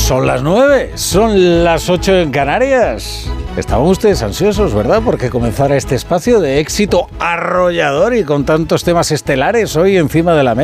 Son las 9, son las 8 en Canarias. Estaban ustedes ansiosos, ¿verdad? Porque comenzara este espacio de éxito arrollador y con tantos temas estelares hoy encima de la mesa.